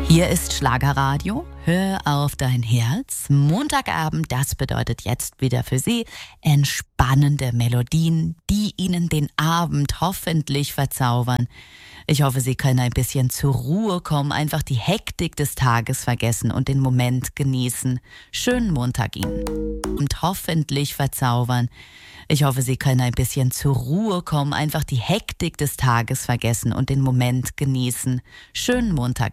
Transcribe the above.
Hier ist Schlagerradio. Hör auf dein Herz. Montagabend, das bedeutet jetzt wieder für Sie entspannende Melodien, die Ihnen den Abend hoffentlich verzaubern. Ich hoffe, Sie können ein bisschen zur Ruhe kommen, einfach die Hektik des Tages vergessen und den Moment genießen. Schönen Montag Ihnen. Und hoffentlich verzaubern. Ich hoffe, Sie können ein bisschen zur Ruhe kommen, einfach die Hektik des Tages vergessen und den Moment genießen. Schönen Montag.